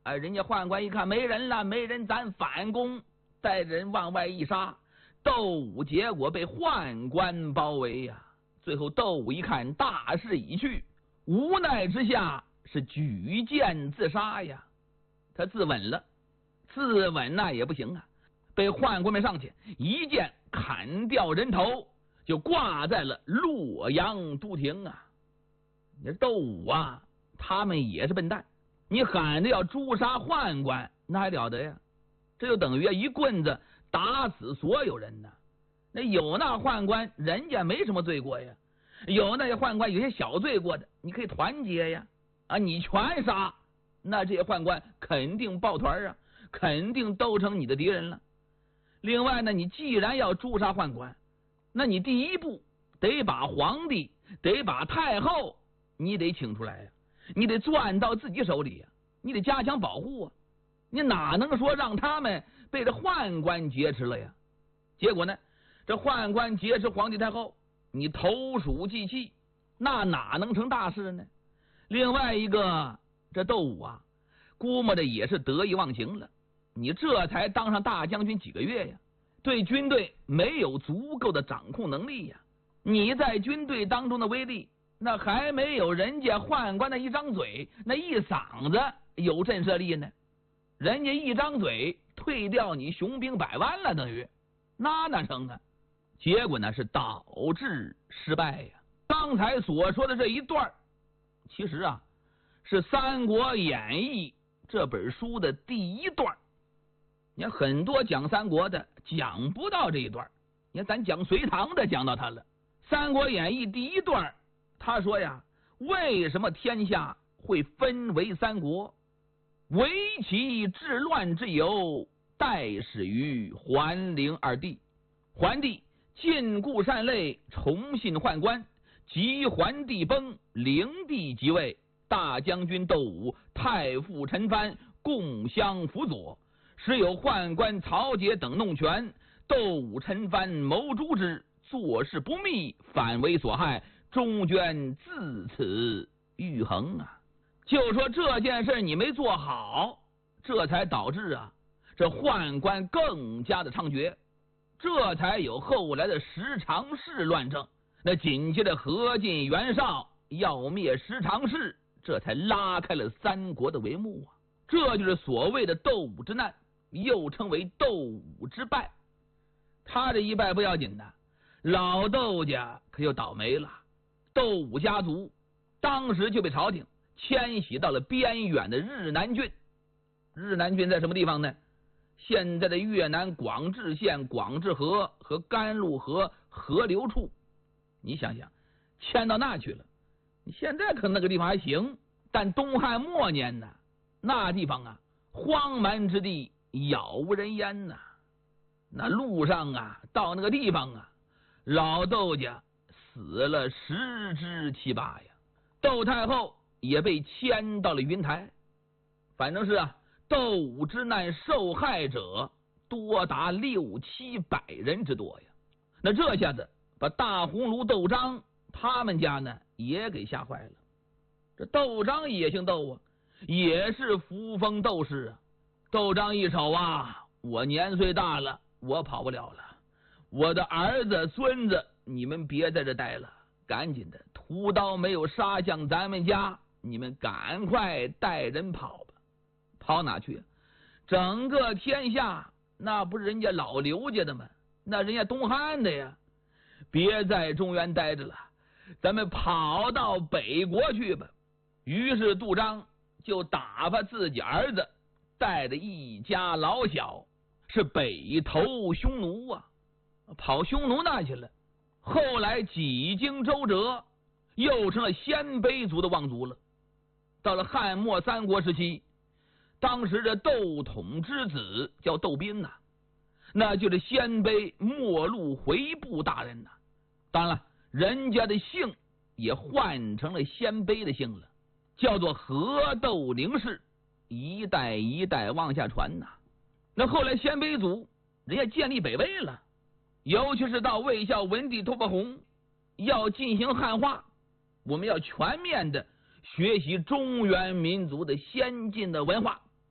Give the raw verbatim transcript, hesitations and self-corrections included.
哎，人家宦官一看没人了，没人，咱反攻，带人往外一杀，窦武结果被宦官包围呀、啊。最后窦武一看大势已去，无奈之下是举剑自杀呀。他自刎了，自刎那也不行啊，被宦官们上去一剑砍掉人头，就挂在了洛阳都亭啊。你窦武啊，他们也是笨蛋，你喊着要诛杀宦官，那还了得呀？这就等于一棍子打死所有人呢。那有那宦官人家没什么罪过呀，有那些宦官有些小罪过的，你可以团结呀。啊，你全杀，那这些宦官肯定抱团啊，肯定都成你的敌人了。另外呢，你既然要诛杀宦官，那你第一步得把皇帝，得把太后，你得请出来呀，你得攥到自己手里呀，你得加强保护啊。你哪能说让他们被这宦官劫持了呀？结果呢，这宦官劫持皇帝太后，你投鼠忌器，那哪能成大事呢？另外一个，这窦武啊，估摸着也是得意忘形了。你这才当上大将军几个月呀，对军队没有足够的掌控能力呀。你在军队当中的威力，那还没有人家宦官的一张嘴，那一嗓子有震慑力呢。人家一张嘴退掉你雄兵百万了，等于那哪成啊？结果呢是导致失败呀。刚才所说的这一段，其实啊是《三国演义》这本书的第一段。你看很多讲三国的讲不到这一段，你看咱讲隋唐的讲到他了。《三国演义》第一段他说呀，为什么天下会分为三国？为其治乱之由，代始于桓灵二帝。桓帝禁锢善类，崇信宦官，及桓帝崩，灵帝即位，大将军窦武、太傅陈蕃共相辅佐，时有宦官曹节等弄权，窦武、陈蕃谋诛之，做事不密，反为所害，中捐自此愈衡啊。就说这件事你没做好，这才导致啊这宦官更加的猖獗，这才有后来的十常侍乱政。那紧接着何进、袁绍要灭十常侍，这才拉开了三国的帷幕啊。这就是所谓的窦武之难，又称为窦武之败。他这一败不要紧的，老窦家可就倒霉了。窦武家族当时就被朝廷迁徙到了边远的日南郡。日南郡在什么地方呢？现在的越南广治县广治河和甘露河河流处。你想想，迁到那去了。你现在可能那个地方还行，但东汉末年呢，那地方啊，荒蛮之地，杳无人烟呐。那路上啊，到那个地方啊，老窦家死了十之七八呀。窦太后也被迁到了云台。反正是啊，窦武之难受害者多达六七百人之多呀。那这下子把大红炉窦章他们家呢也给吓坏了。这窦章也姓窦啊，也是扶风窦氏啊。窦章一瞅啊，我年岁大了，我跑不了了，我的儿子孙子你们别在这待了，赶紧的，屠刀没有杀向咱们家，你们赶快带人跑吧。跑哪去啊？整个天下那不是人家老刘家的吗？那人家东汉的呀，别在中原待着了，咱们跑到北国去吧。于是杜章就打发自己儿子带着一家老小是北投匈奴啊，跑匈奴那去了。后来几经周折，又成了鲜卑族的望族了。到了汉末三国时期，当时的窦统之子叫窦彬呐、啊，那就是鲜卑末路回部大人呐、啊。当然了，人家的姓也换成了鲜卑的姓了，叫做河窦宁氏，一代一代往下传呐、啊。那后来鲜卑族人家建立北魏了，尤其是到魏孝文帝拓跋宏要进行汉化，我们要全面的学习中原民族的先进的文化。